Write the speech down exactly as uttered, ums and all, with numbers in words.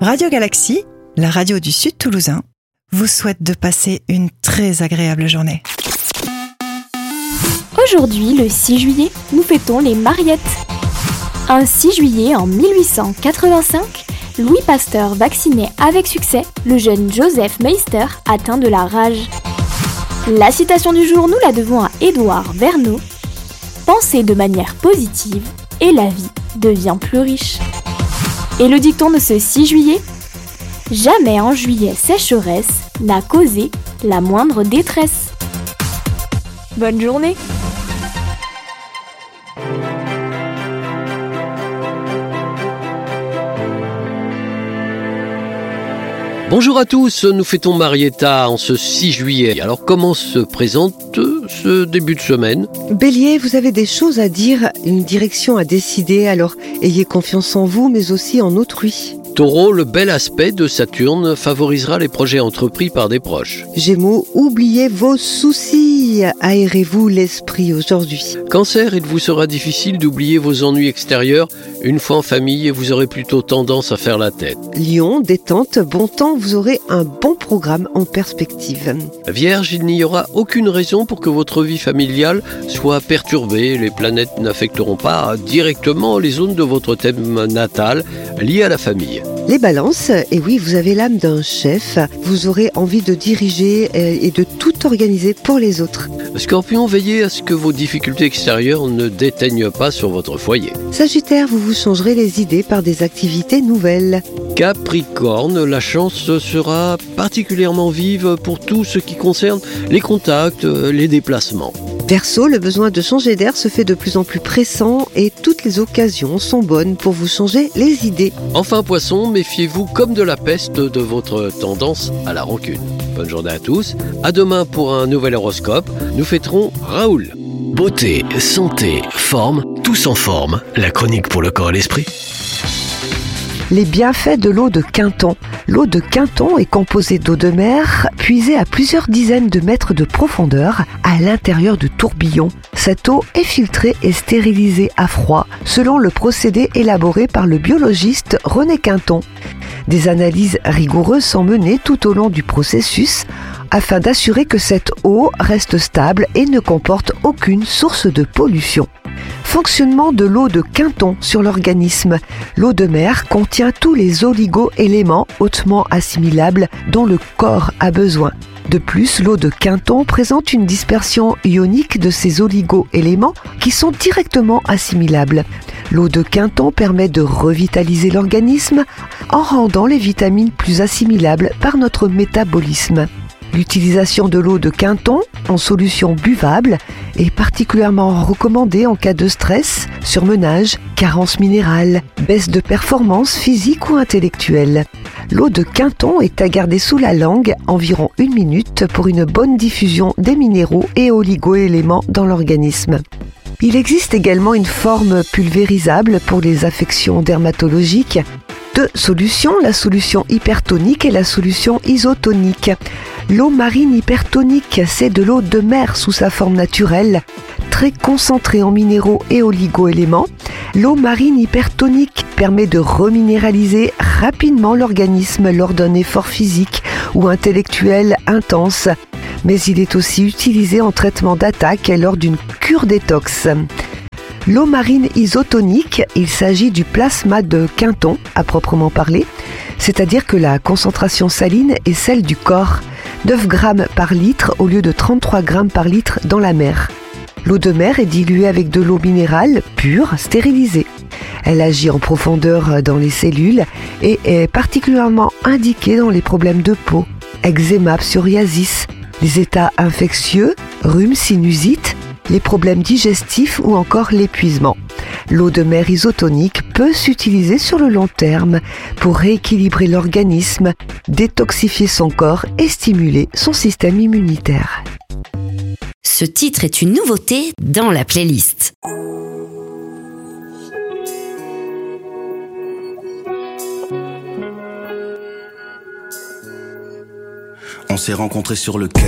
Radio Galaxie, la radio du Sud Toulousain, vous souhaite de passer une très agréable journée. Aujourd'hui, le six juillet, nous fêtons les Mariettes. Un six juillet en mille huit cent quatre-vingt-cinq, Louis Pasteur vaccinait avec succès le jeune Joseph Meister atteint de la rage. La citation du jour, nous la devons à Édouard Verneau. Pensez de manière positive et la vie devient plus riche. Et le dicton de ce six juillet, jamais en juillet sécheresse n'a causé la moindre détresse. Bonne journée! Bonjour à tous, nous fêtons Marietta en ce six juillet. Alors comment se présente ce début de semaine ? Bélier, vous avez des choses à dire, une direction à décider, alors ayez confiance en vous mais aussi en autrui. Taureau, le bel aspect de Saturne favorisera les projets entrepris par des proches. Gémeaux, oubliez vos soucis, aérez-vous l'esprit aujourd'hui. Cancer, il vous sera difficile d'oublier vos ennuis extérieurs une fois en famille et vous aurez plutôt tendance à faire la tête. Lion, détente, bon temps, vous aurez un bon programme en perspective. Vierge, il n'y aura aucune raison pour que votre vie familiale soit perturbée. Les planètes n'affecteront pas directement les zones de votre thème natal liées à la famille. Les balances, et oui, vous avez l'âme d'un chef, vous aurez envie de diriger et de tout organiser pour les autres. Scorpion, veillez à ce que vos difficultés extérieures ne déteignent pas sur votre foyer. Sagittaire, vous vous changerez les idées par des activités nouvelles. Capricorne, la chance sera particulièrement vive pour tout ce qui concerne les contacts, les déplacements. Verseau, le besoin de changer d'air se fait de plus en plus pressant et toutes les occasions sont bonnes pour vous changer les idées. Enfin Poisson, méfiez-vous comme de la peste de votre tendance à la rancune. Bonne journée à tous, à demain pour un nouvel horoscope, nous fêterons Raoul. Beauté, santé, forme, tous en forme, la chronique pour le corps et l'esprit. Les bienfaits de l'eau de Quinton. L'eau de Quinton est composée d'eau de mer puisée à plusieurs dizaines de mètres de profondeur à l'intérieur de tourbillons. Cette eau est filtrée et stérilisée à froid selon le procédé élaboré par le biologiste René Quinton. Des analyses rigoureuses sont menées tout au long du processus afin d'assurer que cette eau reste stable et ne comporte aucune source de pollution. Fonctionnement de l'eau de Quinton sur l'organisme. L'eau de mer contient tous les oligo-éléments hautement assimilables dont le corps a besoin. De plus, l'eau de Quinton présente une dispersion ionique de ces oligo-éléments qui sont directement assimilables. L'eau de Quinton permet de revitaliser l'organisme en rendant les vitamines plus assimilables par notre métabolisme. L'utilisation de l'eau de Quinton en solution buvable est particulièrement recommandée en cas de stress, surmenage, carence minérale, baisse de performance physique ou intellectuelle. L'eau de Quinton est à garder sous la langue environ une minute pour une bonne diffusion des minéraux et oligo-éléments dans l'organisme. Il existe également une forme pulvérisable pour les affections dermatologiques. Deux solutions, la solution hypertonique et la solution isotonique. L'eau marine hypertonique, c'est de l'eau de mer sous sa forme naturelle, très concentrée en minéraux et oligo-éléments. L'eau marine hypertonique permet de reminéraliser rapidement l'organisme lors d'un effort physique ou intellectuel intense. Mais il est aussi utilisé en traitement d'attaque lors d'une cure détox. L'eau marine isotonique, il s'agit du plasma de Quinton à proprement parler, c'est-à-dire que la concentration saline est celle du corps, neuf grammes par litre au lieu de trente-trois grammes par litre dans la mer. L'eau de mer est diluée avec de l'eau minérale pure, stérilisée. Elle agit en profondeur dans les cellules et est particulièrement indiquée dans les problèmes de peau, eczéma, psoriasis, les états infectieux, rhume, sinusite, les problèmes digestifs ou encore l'épuisement. L'eau de mer isotonique peut s'utiliser sur le long terme pour rééquilibrer l'organisme, détoxifier son corps et stimuler son système immunitaire. Ce titre est une nouveauté dans la playlist. On s'est rencontrés sur le quai.